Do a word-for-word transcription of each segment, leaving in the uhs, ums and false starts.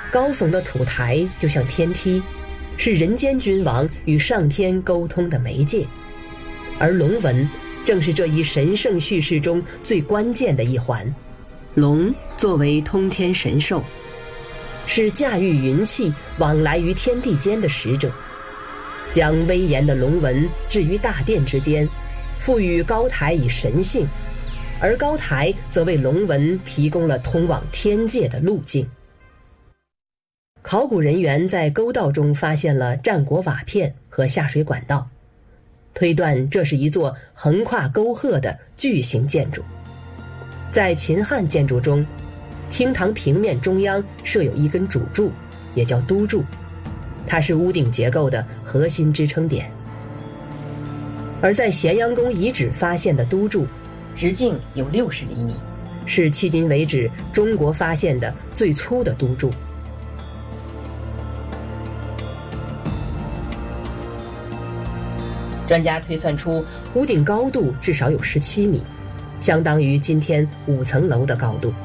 高耸的土台就像天梯，是人间君王与上天沟通的媒介，而龙纹正是这一神圣叙事中最关键的一环。龙作为通天神兽，是驾驭云气往来于天地间的使者，将威严的龙纹置于大殿之间，赋予高台以神性，而高台则为龙纹提供了通往天界的路径。考古人员在沟道中发现了战国瓦片和下水管道，推断这是一座横跨沟壑的巨型建筑。在秦汉建筑中，厅堂平面中央设有一根主柱，也叫督柱，它是屋顶结构的核心支撑点。而在咸阳宫遗址发现的督柱，直径有六十厘米，是迄今为止中国发现的最粗的督柱。专家推算出屋顶高度至少有十七米，相当于今天五层楼的高度。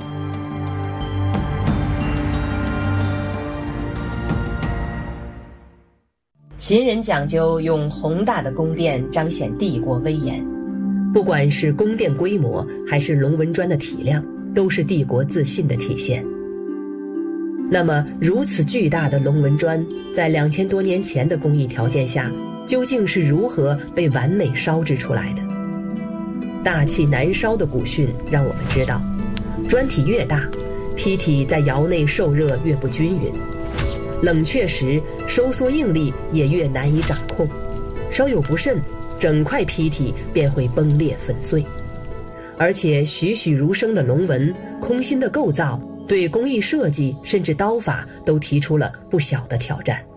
秦人讲究用宏大的宫殿彰显帝国威严，不管是宫殿规模还是龙纹砖的体量，都是帝国自信的体现。那么如此巨大的龙纹砖，在两千多年前的工艺条件下，究竟是如何被完美烧制出来的？大气难烧的古训让我们知道，砖体越大，坯体在窑内受热越不均匀，冷却时收缩应力也越难以掌控，稍有不慎，整块坯体便会崩裂粉碎。而且栩栩如生的龙纹、空心的构造，对工艺设计甚至刀法都提出了不小的挑战。